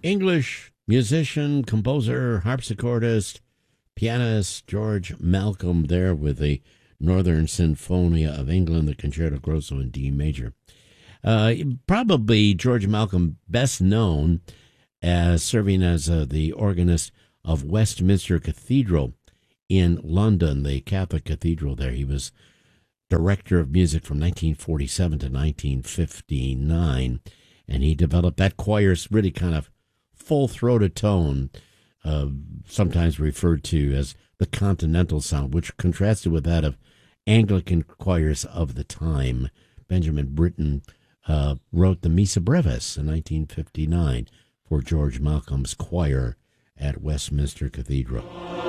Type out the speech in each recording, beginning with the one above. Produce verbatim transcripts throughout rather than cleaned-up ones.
English musician, composer, harpsichordist, pianist George Malcolm there with the Northern Sinfonia of England, the Concerto Grosso in D major. Uh, probably George Malcolm best known as serving as uh, the organist of Westminster Cathedral in London, the Catholic cathedral there. He was director of music from nineteen forty-seven to nineteen fifty-nine, and he developed that choir's really kind of full-throated tone, uh, sometimes referred to as the continental sound, which contrasted with that of Anglican choirs of the time. Benjamin Britten uh, wrote the Missa Brevis in nineteen fifty-nine for George Malcolm's choir at Westminster Cathedral.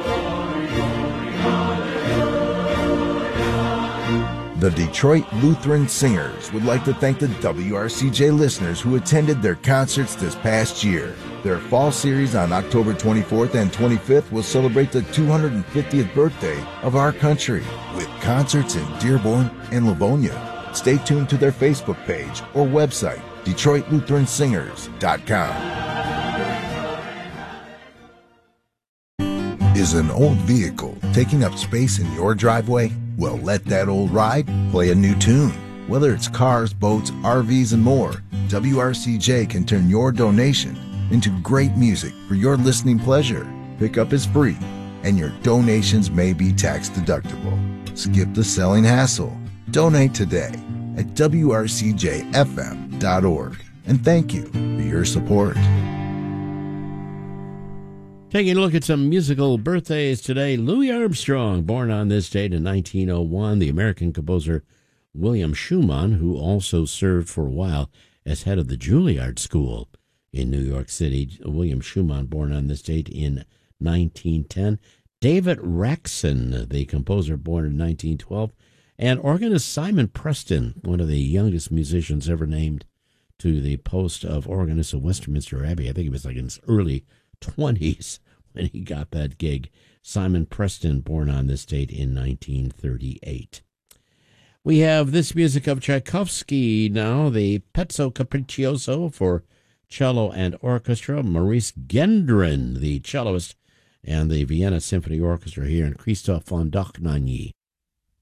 The Detroit Lutheran Singers would like to thank the W R C J listeners who attended their concerts this past year. Their fall series on October twenty-fourth and twenty-fifth will celebrate the two hundred fiftieth birthday of our country with concerts in Dearborn and Livonia. Stay tuned to their Facebook page or website, Detroit Lutheran Singers dot com. Is an old vehicle taking up space in your driveway? Well, let that old ride play a new tune. Whether it's cars, boats, R Vs, and more, W R C J can turn your donation into great music for your listening pleasure. Pickup is free, and your donations may be tax deductible. Skip the selling hassle. Donate today at W R C J F M dot org. And thank you for your support. Taking a look at some musical birthdays today, Louis Armstrong, born on this date in nineteen oh one, the American composer William Schumann, who also served for a while as head of the Juilliard School in New York City. William Schumann, born on this date in nineteen ten. David Raxon, the composer, born in nineteen twelve. And organist Simon Preston, one of the youngest musicians ever named to the post of organist of Westminster Abbey. I think he was like in his early twenties when he got that gig. Simon Preston, born on this date in nineteen thirty-eight. We have this music of Tchaikovsky now, the Pezzo Capriccioso for cello and orchestra. Maurice Gendron, the celloist, and the Vienna Symphony Orchestra here, and Christoph von Dohnanyi